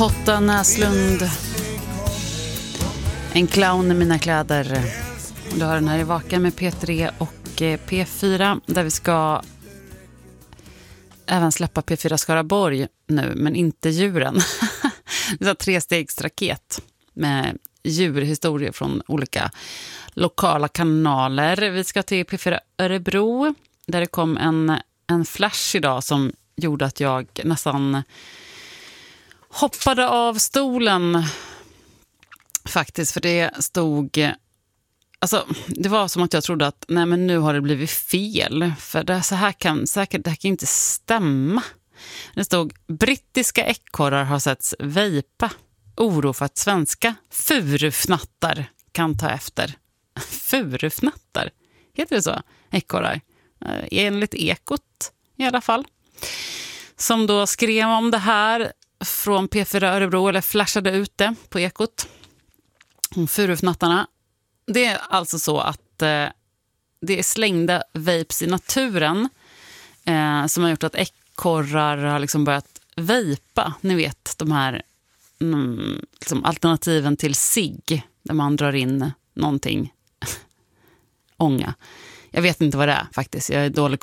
Totta Näslund. En clown i mina kläder. Du har den här i Vaken med P3 och P4, där vi ska även släppa P4 Skaraborg nu, men inte djuren. Vi har 3-stegsraket med djurhistorier från olika lokala kanaler. Vi ska till P4 Örebro, där det kom en flash idag som gjorde att jag nästan hoppade av stolen faktiskt, för det stod, alltså det var som att jag trodde att nej, men nu har det blivit fel, för det här kan inte stämma. Det stod: brittiska ekorrar har setts vejpa, oro för att svenska furufnattar kan ta efter. Furufnattar, heter det så? Ekorrar, enligt Ekot i alla fall, som då skrev om det här från P4 Örebro, eller flashade ut det på Ekot om furufnattarna. Det är alltså så att det är slängda vapes i naturen som har gjort att ekorrar har liksom börjat vejpa. Ni vet, de här liksom alternativen till cigg, där man drar in någonting, ånga. Jag vet inte vad det är faktiskt, jag är dålig